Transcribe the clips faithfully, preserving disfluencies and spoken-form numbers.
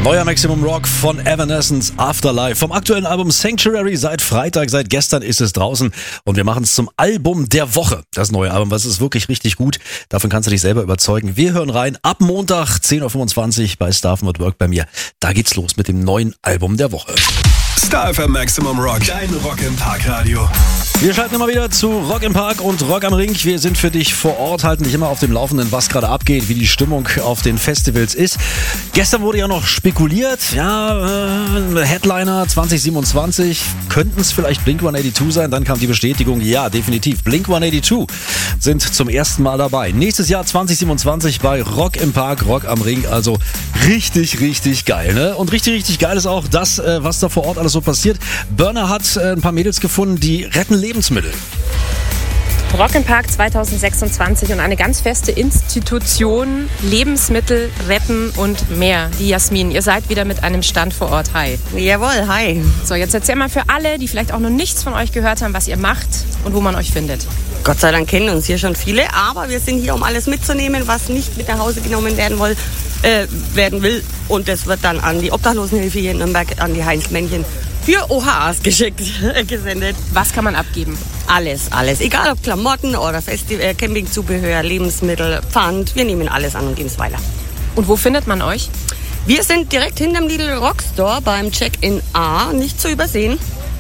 Neuer Maximum Rock von Evanescence, Afterlife. Vom aktuellen Album Sanctuary seit Freitag, seit gestern ist es draußen. Und wir machen es zum Album der Woche. Das neue Album, das ist wirklich richtig gut. Davon kannst du dich selber überzeugen. Wir hören rein ab Montag, zehn Uhr fünfundzwanzig bei Star F M at Work bei mir. Da geht's los mit dem neuen Album der Woche. Star F M Maximum Rock, dein Rock im Park Radio. Wir schalten immer wieder zu Rock im Park und Rock am Ring. Wir sind für dich vor Ort, halten dich immer auf dem Laufenden, was gerade abgeht, wie die Stimmung auf den Festivals ist. Gestern wurde ja noch spekuliert, ja, äh, Headliner zwanzig siebenundzwanzig, könnten es vielleicht Blink hundertzweiundachtzig sein? Dann kam die Bestätigung, ja, definitiv. Blink hundertzweiundachtzig sind zum ersten Mal dabei. Nächstes Jahr zwanzig siebenundzwanzig bei Rock im Park, Rock am Ring. Also richtig, richtig geil, ne? Und richtig, richtig geil ist auch das, äh, was da vor Ort alles so passiert. Burner hat äh, ein paar Mädels gefunden, die retten Lebensmittel. Rock im Park zwanzig sechsundzwanzig und eine ganz feste Institution, Lebensmittel retten und mehr. Die Jasmin, ihr seid wieder mit einem Stand vor Ort. Hi. Jawohl, hi. So, jetzt erzähl mal für alle, die vielleicht auch noch nichts von euch gehört haben, was ihr macht und wo man euch findet. Gott sei Dank kennen uns hier schon viele, aber wir sind hier, um alles mitzunehmen, was nicht mit nach Hause genommen werden, will, äh, werden will. Und das wird dann an die Obdachlosenhilfe hier in Nürnberg, an die Heinzelmännchen für O H As geschickt, äh, gesendet. Was kann man abgeben? Alles, alles. Egal ob Klamotten oder Festi- äh, Campingzubehör, Lebensmittel, Pfand. Wir nehmen alles an und geben es weiter. Und wo findet man euch? Wir sind direkt hinterm Lidl Rockstore beim Check-in A, nicht zu übersehen.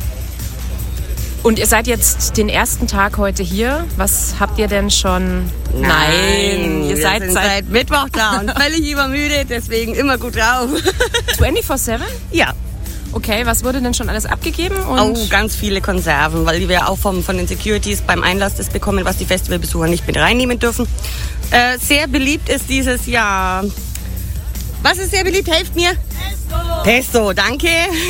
Und ihr seid jetzt den ersten Tag heute hier. Was habt ihr denn schon? Nein, ihr wir seid sind seit seit Mittwoch da und völlig übermüdet, deswegen immer gut drauf. vierundzwanzig sieben? Ja. Okay, was wurde denn schon alles abgegeben? Und Oh, ganz viele Konserven, weil wir auch vom, von den Securities beim Einlass das bekommen, was die Festivalbesucher nicht mit reinnehmen dürfen. Äh, sehr beliebt ist dieses Jahr... Was ist sehr beliebt? Helft mir. Pesto. Pesto, danke.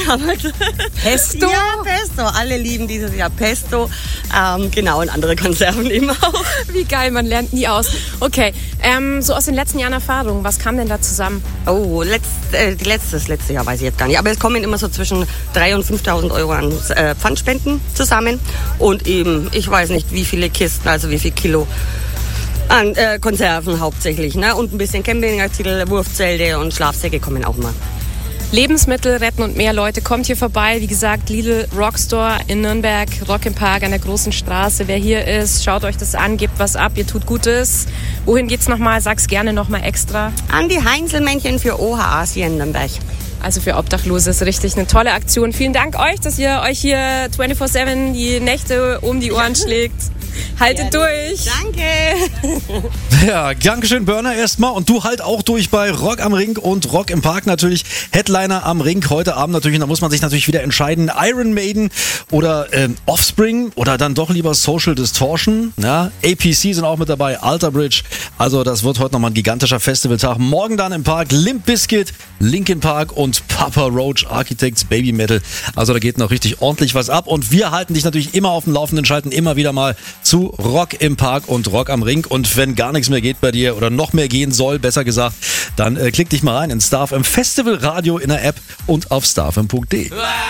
Pesto? Ja, Pesto. Alle lieben dieses Jahr Pesto. Ähm, genau, und andere Konserven eben auch. Wie geil, man lernt nie aus. Okay, ähm, so aus den letzten Jahren Erfahrung, was kam denn da zusammen? Oh, letzt, äh, letztes, letztes Jahr weiß ich jetzt gar nicht. Aber es kommen immer so zwischen dreitausend und fünftausend Euro an äh, Pfandspenden zusammen. Und eben, ich weiß nicht, wie viele Kisten, also wie viel Kilo an äh, Konserven hauptsächlich. Ne? Und ein bisschen Campingartikel, Wurfzelte und Schlafsäcke kommen auch mal. Lebensmittel retten und mehr Leute, kommt hier vorbei. Wie gesagt, Lidl Rockstore in Nürnberg, Rock im Park an der Großen Straße. Wer hier ist, schaut euch das an, gebt was ab, ihr tut Gutes. Wohin geht's nochmal? Sag's gerne nochmal extra. An die Heinzelmännchen für O H As hier in Nürnberg. Also für Obdachlose ist richtig eine tolle Aktion. Vielen Dank euch, dass ihr euch hier vierundzwanzig sieben die Nächte um die Ohren schlägt. Haltet durch. Danke. Ja, Dankeschön Burner erstmal und du halt auch durch bei Rock am Ring und Rock im Park natürlich. Headliner am Ring heute Abend natürlich, da muss man sich natürlich wieder entscheiden, Iron Maiden oder ähm, Offspring oder dann doch lieber Social Distortion. Ja, A P C sind auch mit dabei, Alter Bridge. Also das wird heute nochmal ein gigantischer Festivaltag. Morgen dann im Park Limp Bizkit, Linkin Park und Papa Roach, Architects, Baby Metal. Also da geht noch richtig ordentlich was ab und wir halten dich natürlich immer auf dem Laufenden, schalten immer wieder mal zu Rock im Park und Rock am Ring. Und wenn gar nichts mehr geht bei dir oder noch mehr gehen soll, besser gesagt, dann äh, klick dich mal rein in Star F M Festival Radio in der App und auf star f m punkt d e.